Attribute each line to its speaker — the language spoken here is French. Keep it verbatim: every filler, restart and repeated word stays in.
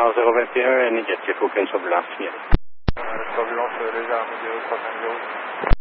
Speaker 1: Alpha zéro vingt et un, négatif, aucune turbulence signalée.
Speaker 2: Euh, turbulence légère, météo trois cinq zéro.